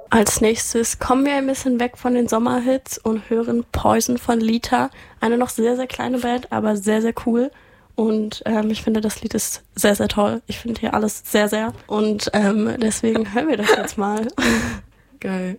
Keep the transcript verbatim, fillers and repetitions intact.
Als nächstes kommen wir ein bisschen weg von den Sommerhits und hören Poison von Lita. Eine noch sehr, sehr kleine Band, aber sehr, sehr cool. Und ähm, ich finde, das Lied ist sehr, sehr toll. Ich finde hier alles sehr, sehr. Und ähm, deswegen hören wir das jetzt mal. Geil.